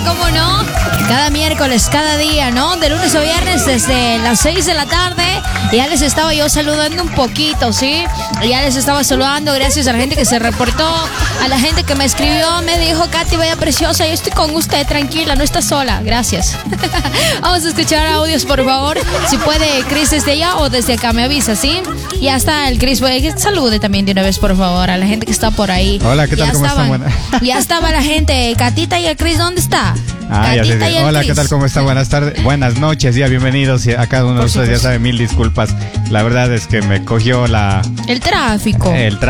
cómo no. Cada miércoles, cada día, ¿no? De lunes a viernes desde las 6 de la tarde. Ya les estaba yo saludando un poquito, ¿sí? Ya les estaba saludando gracias a la gente que se reportó, a la gente que me escribió, me dijo, Katy, vaya preciosa, yo estoy con usted, tranquila, no está sola. Gracias. Vamos a escuchar audios, por favor. Si puede, Chris, desde allá o desde acá, me avisa, ¿sí? Ya está el Chris. Salude también de una vez, por favor, a la gente que está por ahí. Hola, ¿qué tal? ¿Cómo están? Ya estaba la gente. Catita y el Chris, ¿dónde está? Ya sé. Hola, ¿qué tal? ¿Cómo están? Buenas tardes, buenas noches, ya bienvenidos a cada uno de ustedes. Ya saben, mil disculpas. La verdad es que me cogió el tráfico.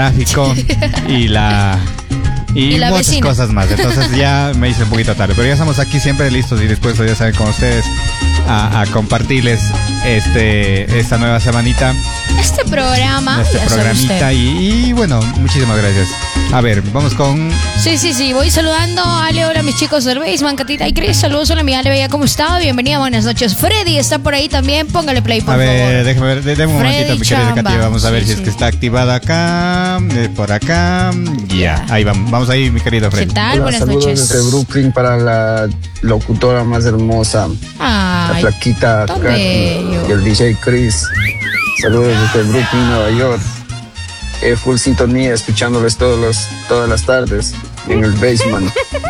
Y muchas vecina. Cosas más. Entonces ya me hice un poquito tarde. Pero ya estamos aquí siempre listos y dispuestos, ya saben, con ustedes a compartirles esta nueva semanita. Este programita. Y bueno, muchísimas gracias. A ver, vamos con... Sí, voy saludando. Ale, hola mis chicos del Baseman, Catita y Chris. Saludos, hola mi Ale, bella, ¿cómo está? Bienvenida, buenas noches. Freddy está por ahí también, póngale play, por favor. A ver, déjame ver, déjame un momentito, mi querida Katy. Vamos a ver si es que está activada acá, por acá. Ya, ahí vamos ahí, mi querido Freddy. ¿Qué tal? Hola, buenas saludos noches. desde Brooklyn para la locutora más hermosa, la flaquita Katy y el DJ Chris. Saludos desde Brooklyn, Nueva York. Full sintonía, escuchándoles todas las tardes en el Basement.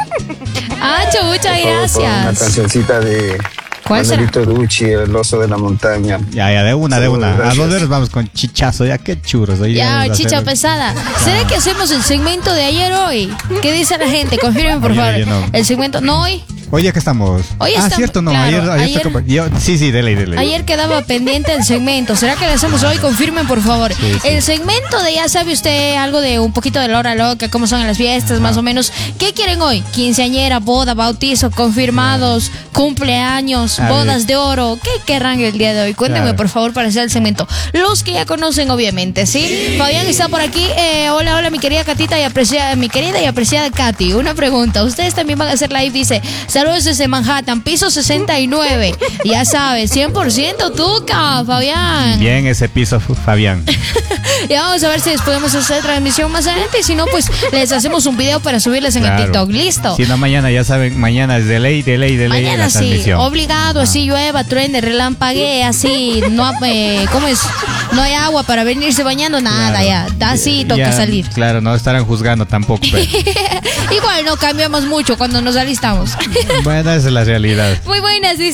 Muchas gracias. Una cancioncita de Manuelito Ducci, El oso de la montaña. Ya, de una. A dos vamos con chichazo, ya qué churros. Ya, chicha pesada. ¿Será que hacemos el segmento de ayer hoy? ¿Qué dice la gente? Confirmen, por favor. No. El segmento, ¿no hoy? Hoy acá estamos. Hoy estamos, cierto, no. Claro, ayer sí, dele. Ayer quedaba pendiente el segmento. ¿Será que lo hacemos hoy? Confirmen, por favor. Sí. El segmento de, ya sabe usted, algo de un poquito de la hora loca, cómo son en las fiestas, más o menos. ¿Qué quieren hoy? Quinceañera, boda, bautizo, confirmados, cumpleaños, bodas de oro. ¿Qué querrán el día de hoy? Cuéntenme, por favor, para hacer el segmento. Los que ya conocen, obviamente, ¿sí? Fabián está por aquí. Hola, mi querida Catita mi querida y apreciada Katy. Una pregunta. Ustedes también van a hacer live, dice. Saludos desde Manhattan, piso 69. Ya sabes, 100% tuca, Fabián. Bien ese piso, Fabián. Ya vamos a ver si les podemos hacer transmisión más adelante. Si no, pues les hacemos un video para subirles en el TikTok. ¿Listo? Si no, mañana, ya saben, mañana es de ley mañana la transmisión. Obligado, así llueva, truene, relampaguee, así, no, ¿cómo es? No hay agua para venirse bañando, nada, claro. Ya, así toca salir. Claro, no estarán juzgando tampoco. Pero... Igual no cambiamos mucho cuando nos alistamos. Bueno, esa es la realidad. Muy buenas,